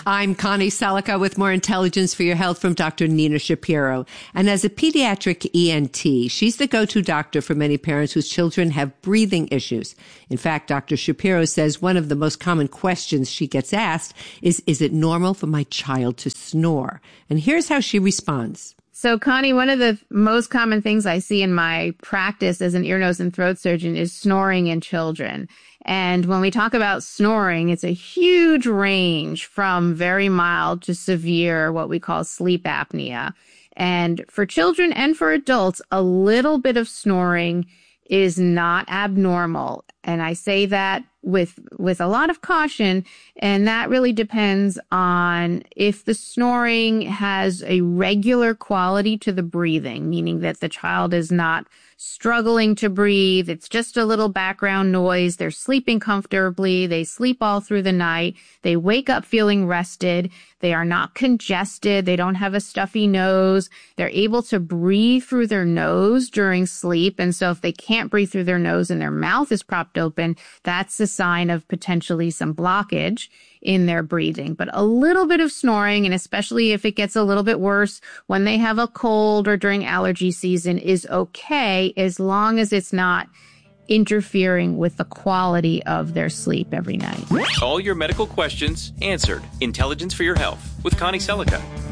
I'm Connie Selica with more intelligence for your health from Dr. Nina Shapiro. And as a pediatric ENT, she's the go-to doctor for many parents whose children have breathing issues. In fact, Dr. Shapiro says one of the most common questions she gets asked is it normal for my child to snore? And here's how she responds. So, Connie, one of the most common things I see in my practice as an ear, nose, and throat surgeon is snoring in children. And when we talk about snoring, it's a huge range from very mild to severe, what we call sleep apnea. And for children and for adults, a little bit of snoring is not abnormal. And I say that with a lot of caution, and that really depends on if the snoring has a regular quality to the breathing, meaning that the child is not struggling to breathe. It's just a little background noise. They're sleeping comfortably. They sleep all through the night. They wake up feeling rested. They are not congested. They don't have a stuffy nose. They're able to breathe through their nose during sleep. And so if they can't breathe through their nose and their mouth is propped open, that's a sign of potentially some blockage in their breathing. But a little bit of snoring, and especially if it gets a little bit worse when they have a cold or during allergy season, is okay as long as it's not interfering with the quality of their sleep every night. All your medical questions answered. Intelligence for your health with Connie Selica.